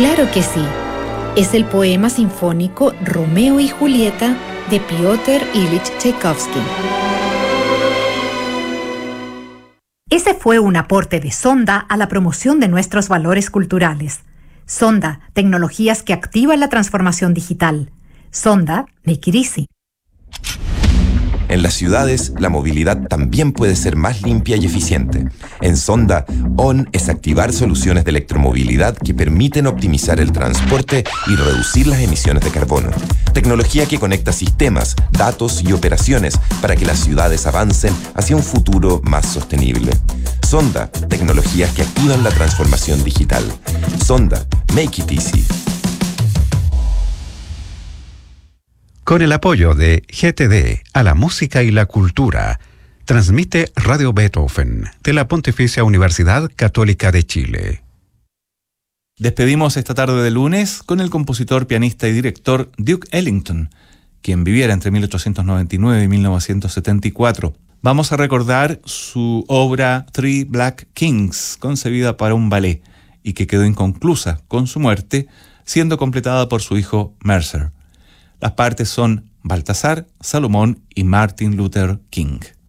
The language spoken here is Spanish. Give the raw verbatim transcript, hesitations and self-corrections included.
Claro que sí. Es el poema sinfónico Romeo y Julieta de Piotr Ilich Tchaikovsky. Ese fue un aporte de Sonda a la promoción de nuestros valores culturales. Sonda, tecnologías que activan la transformación digital. Sonda, make it easy. En las ciudades, la movilidad también puede ser más limpia y eficiente. En Sonda, O N es activar soluciones de electromovilidad que permiten optimizar el transporte y reducir las emisiones de carbono. Tecnología que conecta sistemas, datos y operaciones para que las ciudades avancen hacia un futuro más sostenible. Sonda, tecnologías que activan la transformación digital. Sonda, make it easy. Con el apoyo de G T D a la música y la cultura, transmite Radio Beethoven de la Pontificia Universidad Católica de Chile. Despedimos esta tarde de lunes con el compositor, pianista y director Duke Ellington, quien viviera entre mil ochocientos noventa y nueve y mil novecientos setenta y cuatro. Vamos a recordar su obra Three Black Kings, concebida para un ballet y que quedó inconclusa con su muerte, siendo completada por su hijo Mercer. Las partes son Baltasar, Salomón y Martin Luther King.